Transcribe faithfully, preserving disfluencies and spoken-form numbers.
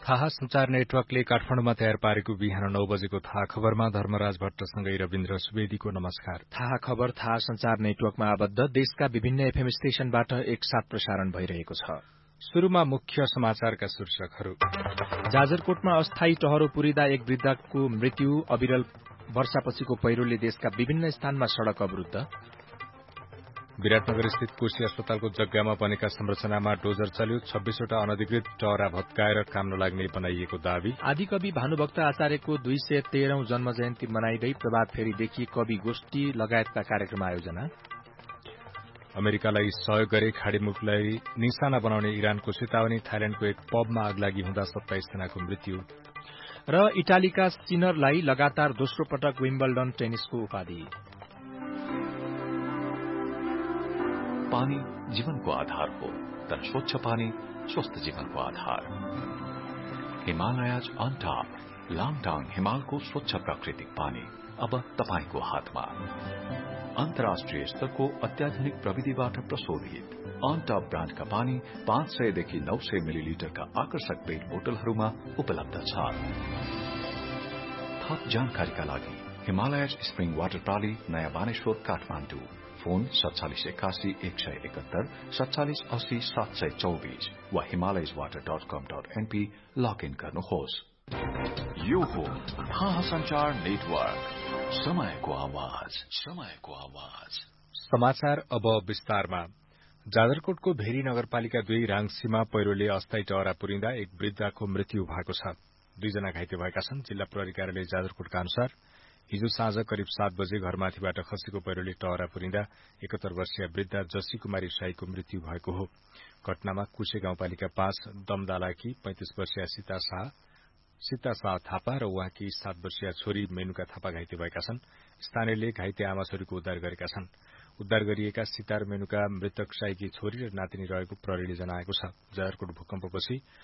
थाहा संचार नेटवर्कले काठमाडौँमा तयार पारेको बिहान नौ बजेको थाहा खबरमा धर्मराज भट्टसँगै रविन्द्र सुवेदीको नमस्कार। थाहा खबर थाहा संचार नेटवर्कमा आबद्ध देशका विभिन्न एफएम स्टेशनबाट एकसाथ प्रसारण भइरहेको छ। शुरूमा मुख्य समाचारका शीर्षकहरू। जाजरकोटमा अस्थायी टहरो पुरिँदा एक वृद्धको मृत्यु, अविरल वर्षापछिको पहिरोले देशका विभिन्न स्थानमा सड़क अवरूद्ध। विराटनगर स्थित कोशी अस्पतालको जग्गामा बनेका संरचनामा डोजर चल्यो, छब्बीसवटा अनधिकृत टहरा भत्काएर काम नलाग्ने बनाइएको दावी। आदिकवि भानुभक्त आचार्यको दुई सय तेह्रौं जन्म जयन्ती मनाइँदै प्रभात फेरीदेखि कवि गोष्ठी लगायतका कार्यक्रम आयोजना। अमेरिकालाई सहयोग गरे खाड़ी मुलुकलाई निशाना बनाउने इरानको चेतावनी, थाइल्याण्डको एक पबमा आगलागी हुँदा सत्ताइस जनाको मृत्यु। र इटालीका सिनरलाई लगातार दोस्रो पटक विम्बल्डन टेनिसको उपाधि। पानी जीवनको आधार हो, तर स्वच्छ पानी स्वस्थ जीवनको आधार। हिमालयज अन टप लाङटाङ हिमालको स्वच्छ प्राकृतिक पानी अब तपाईको हातमा। अन्तर्राष्ट्रिय स्तरको अत्याधुनिक प्रविधिबाट प्रशोधित अन टप ब्रान्डका पानी पाँच सयदेखि नौ सय मिलिलिटरका आकर्षक पेट बोतलहरूमा उपलब्ध छ। थप जानकारीका लागि हिमालयज स्प्रिङ वाटर प्रणाली, नयाँ बानेश्वर, काठमाडौँ। फोन सत्तालिस एकासी एक सय एकहत्तर सत्तालिस अस्सी सात सय चौबिस वा हिमालयज वाटर डट कम डट एनपी लगइन गर्नुहोस्। यो हो थाहा संचार नेटवर्क, समयको आवाज, समयको आवाज। समाचार अब विस्तारमा। जाजरकोटको भेरी नगरपालिका दुई राङसीमा पहिरोले अस्थायी टहरा पुरिँदा एक वृद्धको मृत्यु भएको छ। दुईजना घाइते भएका छन्। जिल्ला प्रहरी कार्यालय जाजरकोटका अनुसार हिजो साँझ करिब सात बजे घरमाथिबाट खसेको पहिरोले टहरा पुरिँदा एकहत्तर वर्षीय वृद्धा जस्सी कुमारी शाहीको मृत्यु भएको हो। घटनामा कुशे गाउँपालिका पाँच दमदालाकी पैंतिस वर्षीय सीता शाह सीता शाह थापा र उहाँकी सात वर्षीय छोरी मेनुका थापा घाइते भएका छन्। स्थानीयले घाइते आमा छोरीको उद्धार गरेका छन्। उद्धार गरिएका सीता र मेनुका मृतक शाहीकी छोरी र नातिनी रहेको प्रहरीले जनाएको छ। जाजरकोट भूकम्पपछि